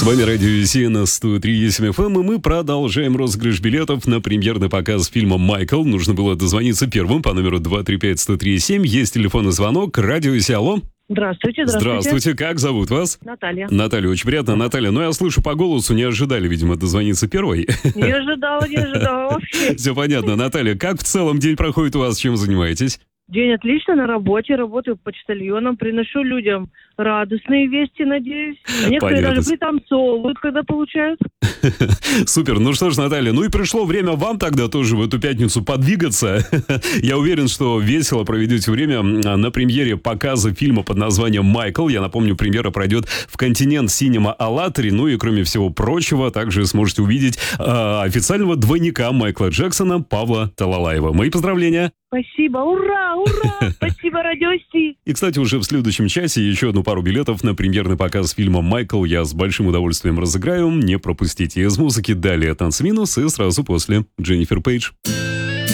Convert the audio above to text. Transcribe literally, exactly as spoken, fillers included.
С вами Радио Весенний на сто три эф эм, и мы продолжаем розыгрыш билетов на премьерный показ фильма «Майкл». Нужно было дозвониться первым по номеру два три пять сто три семь. Есть телефонный звонок. Радио Весенний, алло. Здравствуйте, здравствуйте. Здравствуйте, как зовут вас? Наталья. Наталья, очень приятно. Наталья, ну я слышу по голосу, не ожидали, видимо, дозвониться первой. Не ожидала, не ожидала вообще. Все понятно. Наталья, как в целом день проходит у вас, чем занимаетесь? День отлично, на работе, работаю почтальоном, приношу людям радостные вести, надеюсь. А некоторые Понятно. даже пританцовывают, когда получают. Супер. Ну что ж, Наталья, ну и пришло время вам тогда тоже в эту пятницу подвигаться. Я уверен, что весело проведете время на премьере показа фильма под названием «Майкл». Я напомню, премьера пройдет в Continent Cinema Alatri. Ну и кроме всего прочего, также сможете увидеть э, официального двойника Майкла Джексона Павла Талалаева. Мои поздравления. Спасибо, ура, ура, спасибо, Радио Си. И, кстати, уже в следующем часе еще одну пару билетов на премьерный показ фильма «Майкл» я с большим удовольствием разыграю. Не пропустите. Из музыки далее «Танцминус» и сразу после Дженнифер Пейдж.